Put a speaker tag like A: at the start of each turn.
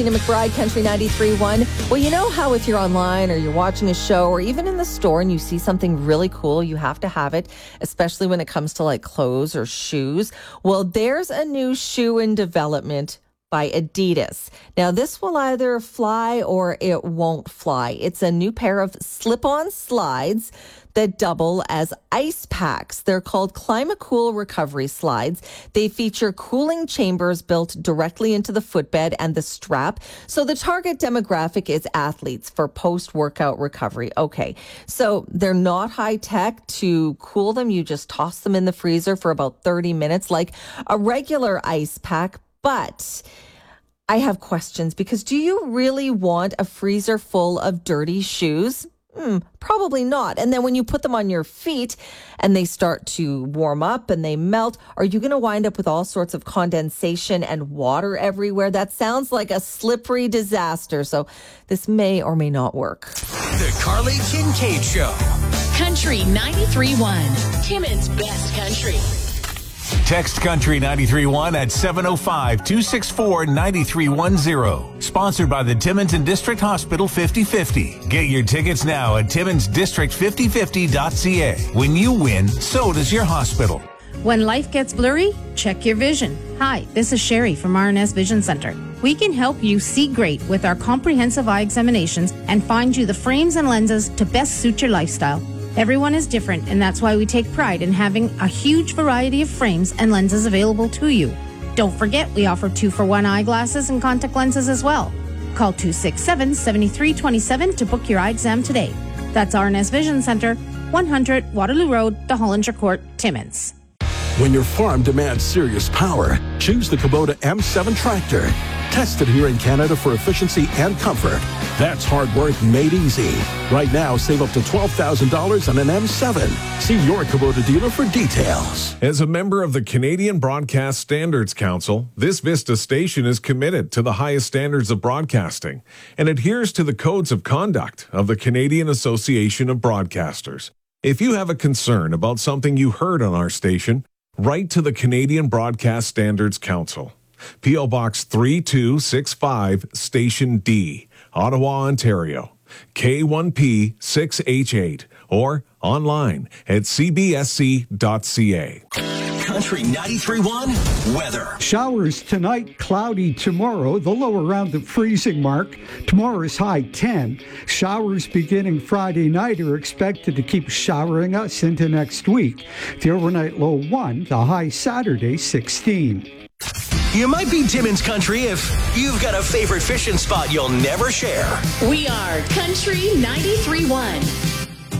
A: Tina McBride, Country 93.1. Well, you know how if you're online or you're watching a show or even in the store and you see something really cool, you have to have it, especially when it comes to like clothes or shoes. Well, there's a new shoe in development by Adidas. Now, this will either fly or it won't fly. It's a new pair of slip-on slides that double as ice packs. They're called ClimaCool Recovery Slides. They feature cooling chambers built directly into the footbed and the strap. So the target demographic is athletes for post-workout recovery. Okay, so they're not high tech. To cool them, you just toss them in the freezer for about 30 minutes like a regular ice pack. But I have questions because do you really want a freezer full of dirty shoes? Probably not. And then when you put them on your feet and they start to warm up and they melt, are you going to wind up with all sorts of condensation and water everywhere? That sounds like a slippery disaster. So this may or may not work.
B: The Carly Kincaid Show.
C: Country 93.1. Timmins' best country.
B: Text Country 93.1 at 705-264-9310. Sponsored by the Timmins and District Hospital 50/50. Get your tickets now at TimminsDistrict5050.ca. When you win, so does your hospital.
D: When life gets blurry, check your vision. Hi, this is Sherry from RNS Vision Center. We can help you see great with our comprehensive eye examinations and find you the frames and lenses to best suit your lifestyle. Everyone is different, and that's why we take pride in having a huge variety of frames and lenses available to you. Don't forget, we offer 2-for-1 eyeglasses and contact lenses as well. Call 267-7327 to book your eye exam today. That's RNS Vision Center, 100 Waterloo Road, the Hollinger Court, Timmins.
E: When your farm demands serious power, choose the Kubota M7 tractor. Tested here in Canada for efficiency and comfort. That's hard work made easy. Right now, save up to $12,000 on an M7. See your Kubota dealer for details.
F: As a member of the Canadian Broadcast Standards Council, this Vista station is committed to the highest standards of broadcasting and adheres to the codes of conduct of the Canadian Association of Broadcasters. If you have a concern about something you heard on our station, write to the Canadian Broadcast Standards Council. P.O. Box 3265, Station D, Ottawa, Ontario, K1P 6H8, or online at cbsc.ca.
B: Country 93.1 weather.
G: Showers tonight, cloudy tomorrow, the low around the freezing mark. Tomorrow's high 10. Showers beginning Friday night are expected to keep showering us into next week. The overnight low 1, the high Saturday 16.
B: You might be Timmins Country if you've got a favorite fishing spot you'll never share.
C: We are Country 93.1.